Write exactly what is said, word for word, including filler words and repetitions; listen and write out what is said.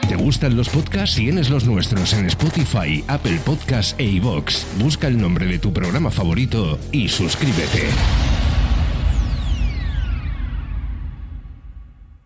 ¿Te gustan los podcasts? Tienes los nuestros en Spotify, Apple Podcasts e iVoox. Busca el nombre de tu programa favorito y suscríbete.